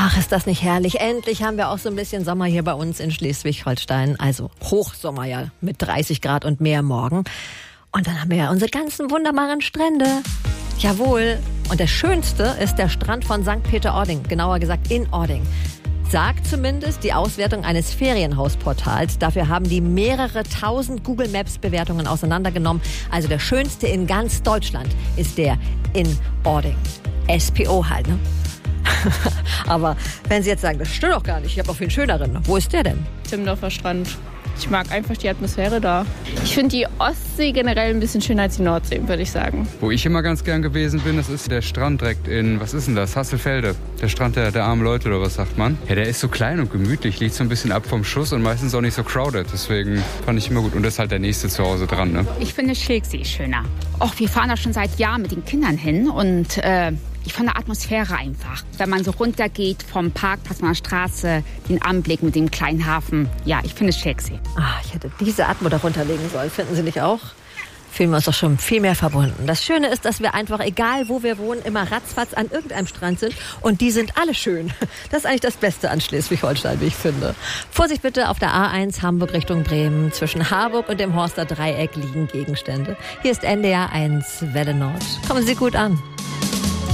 Ach, ist das nicht herrlich. Endlich haben wir auch so ein bisschen Sommer hier bei uns in Schleswig-Holstein. Also Hochsommer ja mit 30 Grad und mehr morgen. Und dann haben wir ja unsere ganzen wunderbaren Strände. Jawohl. Und der schönste ist der Strand von St. Peter-Ording. Genauer gesagt in Ording. Sagt zumindest die Auswertung eines Ferienhausportals. Dafür haben die mehrere tausend Google Maps Bewertungen auseinandergenommen. Also der schönste in ganz Deutschland ist der in Ording. SPO halt, ne? Aber wenn Sie jetzt sagen, das stimmt doch gar nicht, ich habe auch viel schöneren. Wo ist der denn? Timmendorfer Strand. Ich mag einfach die Atmosphäre da. Ich finde die Ostsee generell ein bisschen schöner als die Nordsee, würde ich sagen. Wo ich immer ganz gern gewesen bin, das ist der Strand direkt in, was ist denn das, Hasselfelde. Der Strand der armen Leute oder was sagt man? Ja, der ist so klein und gemütlich, liegt so ein bisschen ab vom Schuss und meistens auch nicht so crowded. Deswegen fand ich immer gut. Und das ist halt der nächste zu Hause dran, ne? Ich finde Schilksee schöner. Och, wir fahren da schon seit Jahren mit den Kindern hin und ich fand die Atmosphäre einfach. Wenn man so runtergeht vom Parkplatz von der Straße, den Anblick mit dem kleinen Hafen. Ja, ich finde Schilksee. Ich hätte diese Atmo darunter legen sollen. Finden Sie nicht auch? Fühlen wir uns doch schon viel mehr verbunden. Das Schöne ist, dass wir einfach, egal wo wir wohnen, immer ratzfatz an irgendeinem Strand sind. Und die sind alle schön. Das ist eigentlich das Beste an Schleswig-Holstein, wie ich finde. Vorsicht bitte, auf der A1 Hamburg Richtung Bremen. Zwischen Harburg und dem Horster Dreieck liegen Gegenstände. Hier ist NDR 1 Welle Nord. Kommen Sie gut an.